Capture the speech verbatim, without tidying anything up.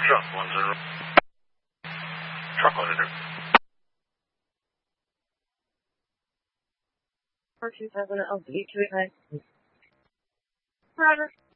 Truck one zero. Truck auditor. four two seven L D two eight nine. Roger.